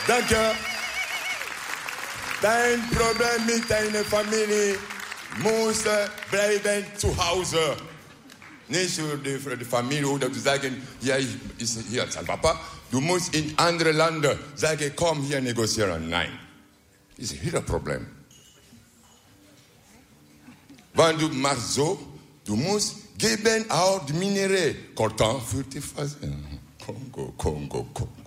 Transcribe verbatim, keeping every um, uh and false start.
Danke. Dein Problem mit deiner Familie muss bleiben zu Hause. Nicht für die, für die Familie oder zu sagen, ja, ich ist hier als Papa. Du musst in andere Länder sagen, komm hier negozieren. Nein. Das ist ihr Problem. Wenn du machst so, du musst geben auch die Minerais. Coltan für die Phase. Kongo, Kongo, Kongo.